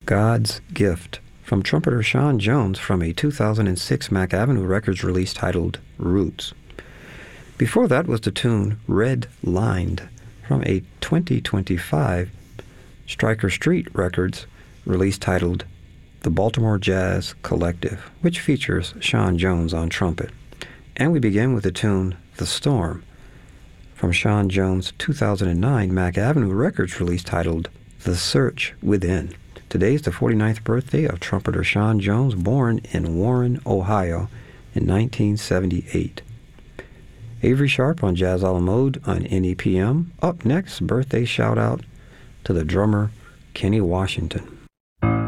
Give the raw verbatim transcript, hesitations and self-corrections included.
God's Gift from trumpeter Sean Jones from a two thousand six Mack Avenue Records release titled Roots. Before that was the tune Red Lined from a twenty twenty-five Stryker Street Records release titled The Baltimore Jazz Collective, which features Sean Jones on trumpet. And we begin with the tune The Storm from Sean Jones' two thousand nine Mack Avenue Records release titled The Search Within. Today is the forty-ninth birthday of trumpeter Sean Jones, born in Warren, Ohio in nineteen seventy-eight. Avery Sharp on Jazz a la Mode on N E P M. Up next, birthday shout-out to the drummer Kenny Washington.